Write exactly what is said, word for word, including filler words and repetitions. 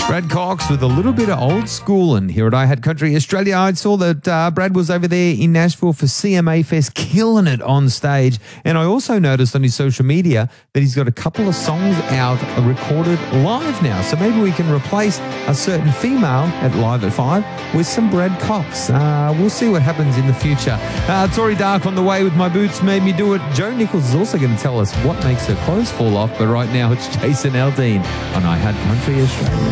Brad Cox with a little bit of old school, and here at I Had Country Australia, I saw that uh, Brad was over there in Nashville for C M A Fest, killing it on stage. And I also noticed on his social media that he's got a couple of songs out uh, recorded live now. So maybe we can replace a certain female at Live at Five with some Brad Cox. Uh, we'll see what happens in the future. Uh, Tori Dark on the way with My Boots Made Me Do It. Joe Nichols is also going to tell us what makes her clothes fall off. But right now it's Jason Aldean on I Had Country Australia.